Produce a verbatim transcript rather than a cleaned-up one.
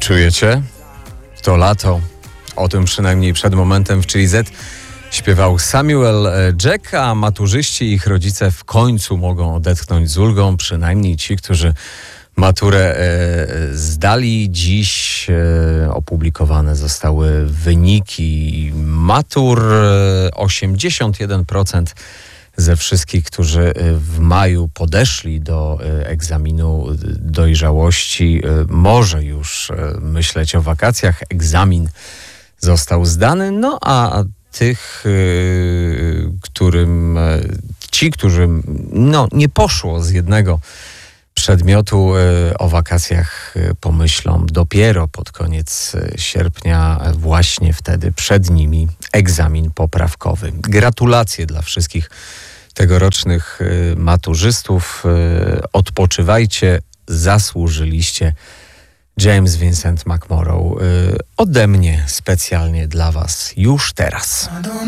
Czujecie? To lato. O tym przynajmniej przed momentem w Chili Z śpiewał Samuel Jack, a maturzyści i ich rodzice w końcu mogą odetchnąć z ulgą, przynajmniej ci, którzy maturę e, zdali. Dziś e, opublikowane zostały wyniki matur. osiemdziesiąt jeden procent ze wszystkich, którzy w maju podeszli do egzaminu dojrzałości, może już myśleć o wakacjach. Egzamin został zdany, no a tych, którym ci, którzy no, nie poszło z jednego przedmiotu, o wakacjach pomyślą dopiero pod koniec sierpnia, właśnie wtedy przed nimi egzamin poprawkowy. Gratulacje dla wszystkich tegorocznych maturzystów. Odpoczywajcie, zasłużyliście. James Vincent McMorrow ode mnie specjalnie dla was już teraz.